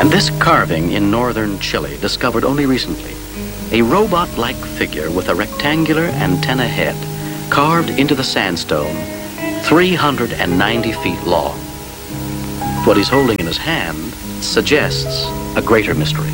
And this carving in northern Chile, discovered only recently, a robot-like figure with a rectangular antenna head carved into the sandstone, 390 feet long. What he's holding in his hand suggests a greater mystery.